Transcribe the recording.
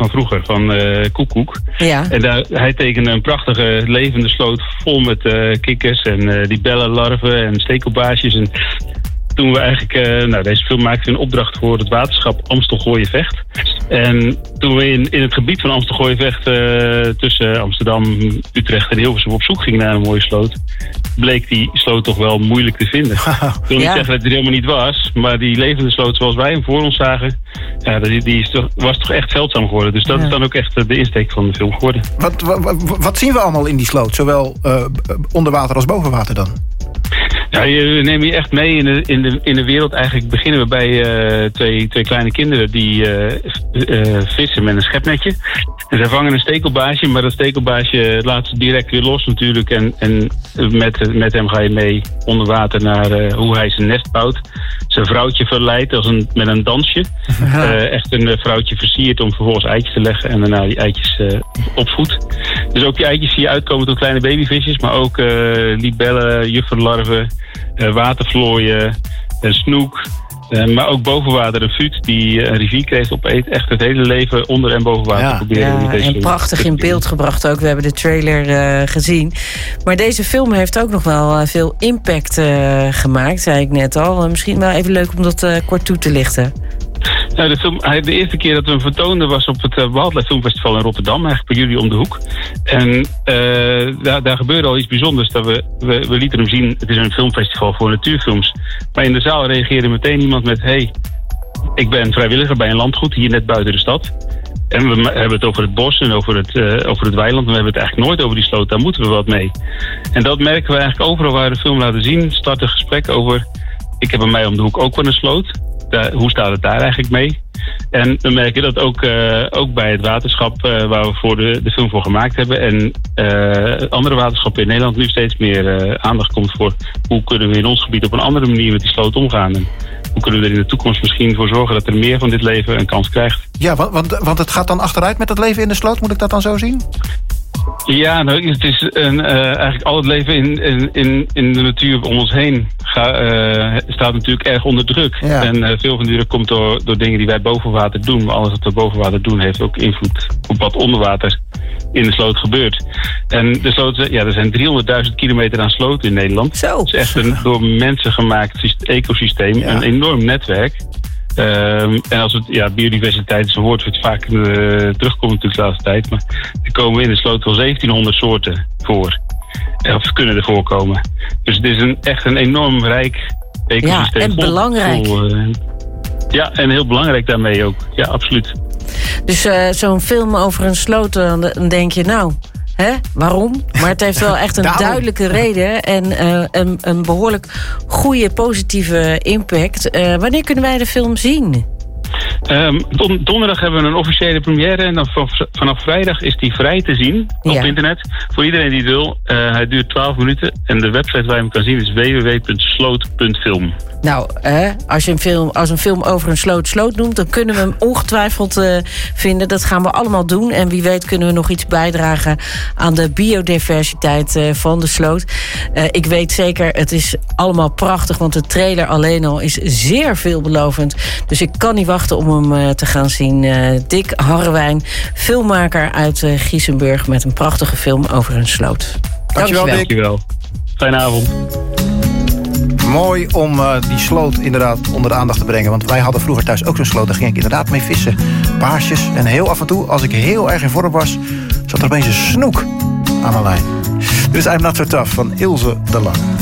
van vroeger, van Koekoek. Ja. En hij tekende een prachtige levende sloot vol met kikkers en libellenlarven en stekelbaasjes. En toen we eigenlijk, deze film maakte een opdracht voor het waterschap Amstel-Gooijen-Vecht. En toen we in het gebied van Amstel-Gooijen-Vecht tussen Amsterdam, Utrecht en Hilversum op zoek gingen naar een mooie sloot, bleek die sloot toch wel moeilijk te vinden. Ik wil niet zeggen dat het er helemaal niet was, maar die levende sloot zoals wij hem voor ons zagen, was toch echt zeldzaam geworden. Dus dat is dan ook echt de insteek van de film geworden. Wat zien we allemaal in die sloot? Zowel onder water als boven water dan? Ja, we nemen je echt mee in de wereld. Eigenlijk beginnen we bij twee kleine kinderen die vissen met een schepnetje. En zij vangen een stekelbaasje, maar dat stekelbaasje laat ze direct weer los natuurlijk. En met hem ga je mee onder water naar hoe hij zijn nest bouwt. Zijn vrouwtje verleidt met een dansje. Echt een vrouwtje versiert om vervolgens eitjes te leggen en daarna die eitjes opvoedt. Dus ook die eitjes zie je uitkomen tot kleine babyvisjes, maar ook libellen, jufferlarven, watervlooien, snoek. Maar ook boven water een fuut die een rivierkreeft opeet. Echt het hele leven onder en boven water proberen. Ja, en prachtig in beeld gebracht ook. We hebben de trailer gezien. Maar deze film heeft ook nog wel veel impact gemaakt, zei ik net al. Misschien wel even leuk om dat kort toe te lichten. Nou, de eerste keer dat we hem vertoonden was op het Wildlife Filmfestival in Rotterdam, eigenlijk bij jullie om de hoek. En daar gebeurde al iets bijzonders. Dat we lieten hem zien, het is een filmfestival voor natuurfilms. Maar in de zaal reageerde meteen iemand met: hey, ik ben vrijwilliger bij een landgoed hier net buiten de stad. En we hebben het over het bos en over het weiland. Maar we hebben het eigenlijk nooit over die sloot, daar moeten we wat mee. En dat merken we eigenlijk overal waar we de film laten zien. Start een gesprek over: ik heb bij mij om de hoek ook wel een sloot. Hoe staat het daar eigenlijk mee? En we merken dat ook bij het waterschap waar we voor de film voor gemaakt hebben en andere waterschappen in Nederland nu steeds meer aandacht komt voor hoe kunnen we in ons gebied op een andere manier met die sloot omgaan. En hoe kunnen we er in de toekomst misschien voor zorgen dat er meer van dit leven een kans krijgt. Ja, want het gaat dan achteruit met het leven in de sloot, moet ik dat dan zo zien? Ja, nou, het is eigenlijk al het leven in de natuur om ons heen staat natuurlijk erg onder druk. Ja. En veel van die druk komt door dingen die wij boven water doen. Maar alles wat we boven water doen heeft ook invloed op wat onder water in de sloot gebeurt. En de sloot, er zijn 300.000 kilometer aan sloten in Nederland. Zo. Het is echt een door mensen gemaakt ecosysteem, een enorm netwerk. En als biodiversiteit is een woord wat vaak terugkomt natuurlijk de laatste tijd. Maar er komen in de sloot wel 1700 soorten voor. Of kunnen er voorkomen. Dus het is echt een enorm rijk ecosysteem. Ja, en belangrijk. En heel belangrijk daarmee ook. Ja, absoluut. Dus zo'n film over een sloot, dan denk je nou, waarom? Maar het heeft wel echt een duidelijke reden en een behoorlijk goede, positieve impact. Wanneer kunnen wij de film zien? Donderdag hebben we een officiële première en dan vanaf vrijdag is die vrij te zien op internet. Voor iedereen die het wil. Hij duurt 12 minuten en de website waar je hem kan zien is www.sloot.film. Nou, als een film over een sloot noemt, dan kunnen we hem ongetwijfeld vinden. Dat gaan we allemaal doen. En wie weet kunnen we nog iets bijdragen aan de biodiversiteit van de sloot. Ik weet zeker, het is allemaal prachtig, want de trailer alleen al is zeer veelbelovend. Dus ik kan niet wachten om hem te gaan zien. Dick Harrewijn, filmmaker uit Giesenburg, met een prachtige film over een sloot. Dankjewel, Dick. Dankjewel. Fijne avond. Mooi om die sloot inderdaad onder de aandacht te brengen. Want wij hadden vroeger thuis ook zo'n sloot. Daar ging ik inderdaad mee vissen. Paarsjes. En heel af en toe, als ik heel erg in vorm was, zat er opeens een snoek aan mijn lijn. Dit is I'm Not So Tough van Ilse de Lange.